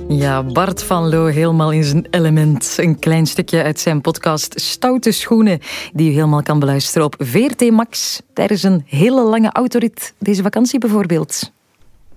Ja, Bart van Loo helemaal in zijn element. Een klein stukje uit zijn podcast Stoute Schoenen, die u helemaal kan beluisteren op VRT Max tijdens een hele lange autorit deze vakantie bijvoorbeeld.